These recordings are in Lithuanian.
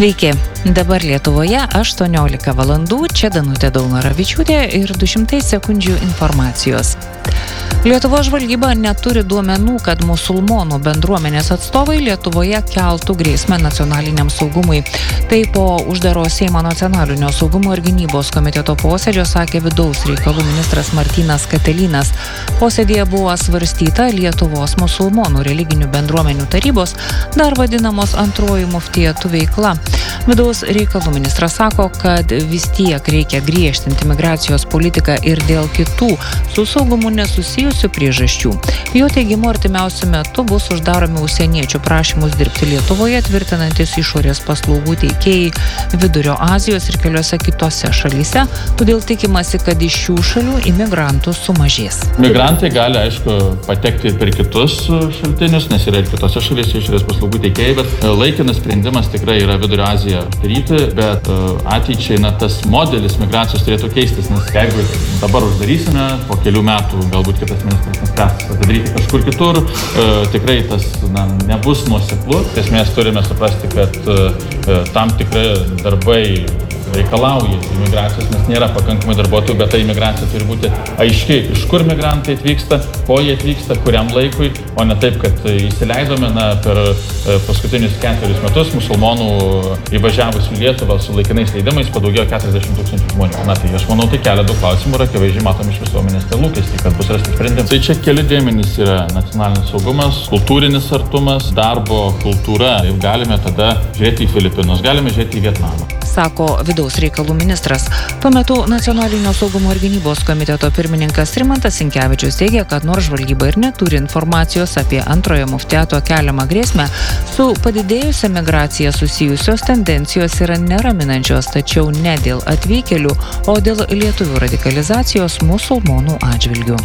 Sveiki, dabar Lietuvoje 18 valandų, čia Danutė Daunoravičiūtė ir 200 sekundžių informacijos. Lietuvos žvalgyba neturi duomenų, kad musulmonų bendruomenės atstovai Lietuvoje keltų grėsmę nacionaliniam saugumui. Tai po uždaro Seimo nacionalinio saugumo ir gynybos komiteto posėdžio sakė vidaus reikalų ministras Martynas Katelynas. Posėdėje buvo svarstyta Lietuvos musulmonų religinių bendruomenių tarybos, dar vadinamos antroji muftietų veikla. Vidaus reikalų ministras sako, kad vis tiek reikia griežtinti migracijos politiką ir dėl kitų su saugumu nesusijusių priežasčių. Jo teigimu, artimiausiu metu bus uždaromi užsieniečių prašymus dirbti Lietuvoje, tvirtinantis išorės paslaugų teikėjai Vidurio Azijos ir keliose kitose šalyse, todėl tikimasi, kad iš šių šalių imigrantų sumažės. Migrantai gali, aišku, patekti ir per kitus šaltinius, nes yra ir kitose šalyse išorės paslaugų teikėjai, bet laikinas sprendimas tikrai yra Vidurio Aziją daryti, bet ateičiai tas modelis migracijos turėtų keistis, nes jeigu dabar uždarysime, po kelių metų galbūt kitas ministras nuspręs atidaryti kažkur kitur, tikrai tas nebus nuoseklu. Mes turime suprasti, kad tam tikrai darbai reikalauja imigracijos, nes nėra pakankamai darbuotojų, bet ta imigracija turi būti aiški, iš kur migrantai atvyksta, ko jie atvyksta, kuriam laikui, o ne taip, kad įsileidome per paskutinius 4 metus musulmonų įvažiavusių Lietuvą su laikinais leidimais padaugėjo 40,000 žmonių. Tai aš manau, tai kelia daug klausimų ir akivaizdžiai matom iš visuomenės tą lūkestį, kad bus rasti sprendimai. Tai čia keli dėmenys yra nacionalinis saugumas, kultūrinis artumas, darbo kultūra. Ir galime tada žiūrėti į Filipinus, galime žiūrėti į Vietnamą. Sako vidaus reikalų ministras. Tuo metu Nacionalinio saugumo ir gynybos komiteto pirmininkas Rimantas Sinkevičius teigia, kad nors žvalgyba ir neturi informacijos apie antrojo muftiato keliamą grėsmę, su padidėjusia migracija susijusios tendencijos yra neraminančios, tačiau ne dėl atvykėlių, o dėl lietuvių radikalizacijos musulmonų atžvilgių.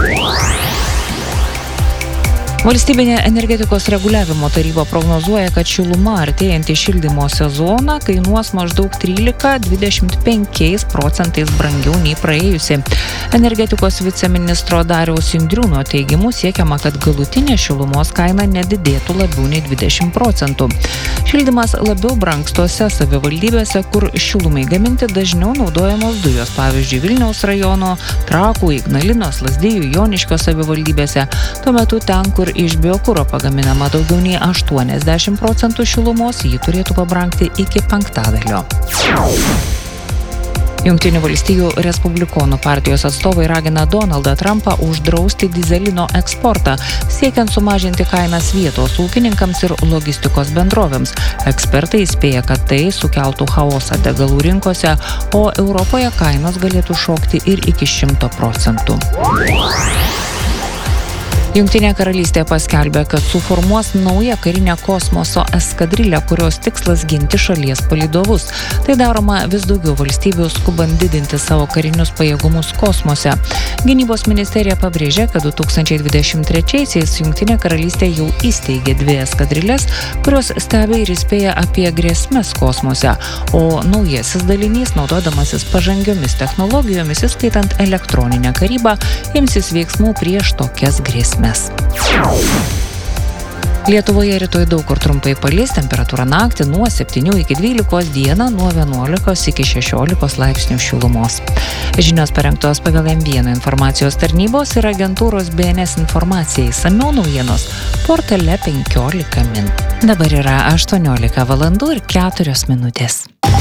Valstybinė energetikos reguliavimo taryba prognozuoja, kad šiluma artėjantį šildymo sezoną kainuos maždaug 13–25% brangiau nei praėjusi. Energetikos viceministro Dariaus Indriūno teigimu siekiama, kad galutinė šilumos kaina nedidėtų labiau nei 20%. Šildymas labiau brangs tose savivaldybėse, kur šilumai gaminti dažniau naudojamos dujos, pavyzdžiui, Vilniaus rajono, Trakų, Ignalinos, Lazdijų, Joniškio savivaldybėse. Tuo metu ten, kur iš biokuro pagaminama daugiau nei 80% šilumos, ji turėtų pabrangti iki 5%. Jungtinių valstijų Respublikonų partijos atstovai ragina Donaldą Trumpą uždrausti dyzelino eksportą, siekiant sumažinti kainas vietos ūkininkams ir logistikos bendrovėms. Ekspertai įspėja, kad tai sukeltų chaosą degalų rinkose, o Europoje kainos galėtų šokti ir iki 100%. Jungtinė karalystė paskelbė, kad suformuos naują karinę kosmoso eskadrilę, kurios tikslas ginti šalies palydovus. Tai daroma vis daugiau valstybių skubant didinti savo karinius pajėgumus kosmose. Gynybos ministerija pabrėžė, kad 2023-aisiais Jungtinė karalystė jau įsteigė 2 eskadrilės, kurios stebi ir įspėja apie grėsmes kosmose, o naujasis dalinys, naudodamasis pažangiomis technologijomis, įskaitant elektroninę karybą, imsis veiksmų prieš tokias grėsmes. Lietuvoje rytoj daug kur trumpai palis, temperatūra naktį nuo 7 iki 12, dieną nuo 11 iki 16 laipsnių šilumos. Žinios parengtos pagal M1 informacijos tarnybos ir agentūros BNS informacijai. Išsamiau naujienos portale 15 min. Dabar yra 18 valandų ir 4 minutės.